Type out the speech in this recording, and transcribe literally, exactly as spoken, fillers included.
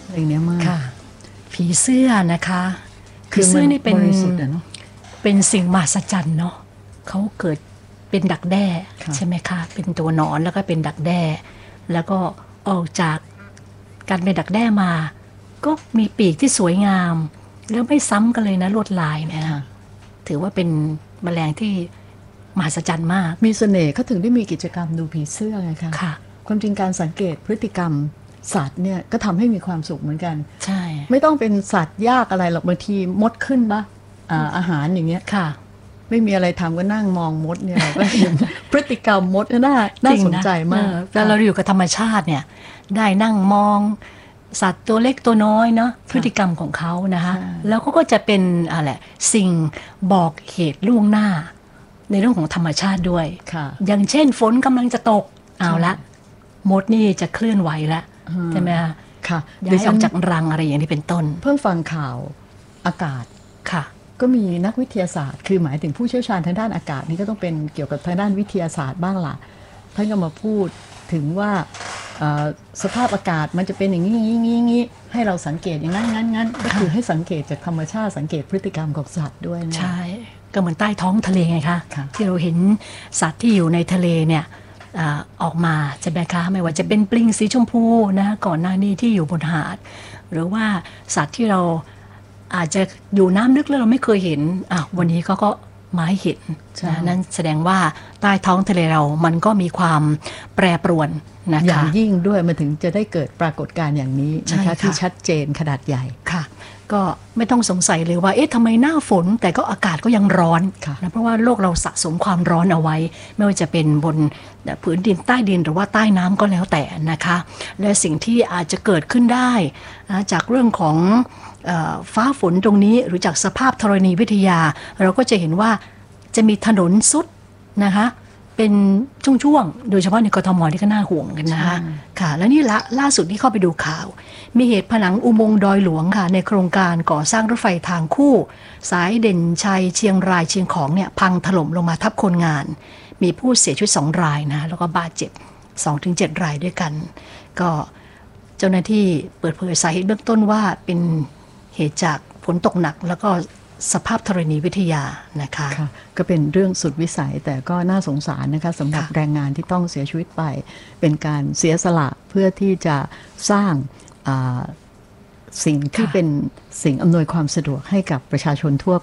เพลงนี้มากค่ะผีเสื้อนะคะคือผีเสื้อนี่เป็นบริสุทธิ์อะเนาะเป็นสิ่งมหัศจรรย์เนาะเขาเกิดเป็นดักแด้ค่ะใช่ไหมคะเป็นตัวหนอนแล้วก็เป็นดักแด้แล้วก็ออกจากการเป็นดักแด้มา ก็มีปีกที่สวยงามแล้วไม่ซ้ำกันเลยนะลวดลายเนี่ยค่ะถือว่าเป็นแมลงที่มหัศจรรย์มากมีเสน่ห์เขาถึงได้มีกิจกรรมดูผีเสื้อไงคะค่ะความจริงการสังเกตพฤติกรรมสัตว์เนี่ยก็ทำให้มีความสุขเหมือนกันใช่ไม่ต้องเป็นสัตว์ยากอะไรหรอกบางทีมดขึ้นปะอ่าอาหารอย่างเงี้ยค่ะไม่มีอะไรทำก็นั่งมองมดเนี่ยเราก็เห็น พฤติกรรมมดน่าน่าสนใจมากเออแต่เราอยู่กับธรรมชาติเนี่ยได้นั่งมองสัตว์ตัวเล็กตัวน้อยเนาะพฤติกรรมของเขานะคะใช่แล้วเขาก็จะเป็นอะไรสิ่งบอกเหตุล่วงหน้า ในเรื่องของธรรมชาติด้วยค่ะอย่างเช่นฝนกำลังจะตกเอาละมดนี่จะเคลื่อนไหวละใช่ไหมคะค่ะย้ายออกจากรังอะไรอย่างนี้เป็นต้นเพิ่งฟังข่าวอากาศค่ะก็มีนักวิทยาศาสตร์ คือหมายถึงผู้เชี่ยวชาญทางด้านอากาศนี่ก็ต้องเป็นเกี่ยวกับทางด้านวิทยาศาสตร์บ้างล่ะท่านก็มาพูดถึงว่าเอ่อสภาพอากาศมันจะเป็นอย่างนี้อย่างนี้อย่างนี้ให้เราสังเกตอย่างนั้นงั้นงั้นก็คือให้สังเกตจากธรรมชาติสังเกตพฤติกรรมของสัตว์ด้วยนะใช่ ก็เหมือนใต้ท้องทะเลไงคะค่ะที่เราเห็นสัตว์ที่อยู่ในทะเลเนี่ยอาออกมาใช่ไหมคะไม่ว่าจะเป็นปลิงสีชมพูนะคะก่อนหน้านี้ที่อยู่บนหาด หรือว่าสัตว์ที่เราอาจจะอยู่น้ำลึกแล้วเราไม่เคยเห็นอ่ะวันนี้เขาก็มาให้เห็นนะนั่นแสดงว่าใต้ท้องทะเลเรามันก็มีความแปรปรวนนะอย่างคะยิ่งด้วยมันถึงจะได้เกิดปรากฏการณ์อย่างนี้ใช่นะคะค่ะที่ชัดเจนขนาดใหญ่ค่ะก็ไม่ต้องสงสัยเลยว่าเอ๊ะทำไมหน้าฝนแต่ก็อากาศก็ยังร้อนค่ะนะเพราะว่าโลกเราสะสมความร้อนเอาไว้ ไม่ว่าจะเป็นบนผืนดินใต้ดินหรือว่าใต้น้ำก็แล้วแต่นะคะและสิ่งที่อาจจะเกิดขึ้นได้นะจากเรื่องของเอ่อฟ้าฝนตรงนี้หรือจากสภาพธรณีวิทยา เราก็จะเห็นว่าจะมีถนนซุดนะคะเป็นช่วงๆโดยเฉพาะในกทมที่ก็น่าห่วงกันนะคะใช่ค่ะและนี่ละล่าสุดที่เข้าไปดูข่าว มีเหตุผนังอุโมงค์ดอยหลวงค่ะในโครงการก่อสร้างรถไฟทางคู่ สายเด่นชัยเชียงรายเชียงของเนี่ยพังถล่มลงมาทับคนงาน มีผู้เสียชีวิตสองรายนะแล้วก็บาดเจ็บ สองถึงเจ็ด รายด้วยกัน ก็เจ้าหน้าที่เปิดเผยสาเหตุเบื้องต้นว่าเป็นเหตุจากฝนตกหนักแล้วก็สภาพธรณีวิทยานะคะค่ะก็เป็นเรื่องสุดวิสัยแต่ก็น่าสงสารนะคะสำหรับค่ะแรงงานที่ต้องเสียชีวิตไป เป็นการเสียสละเพื่อที่จะสร้างอ่าสิ่งที่เป็นสิ่งอำนวยความสะดวกให้กับประชาชนทั่ว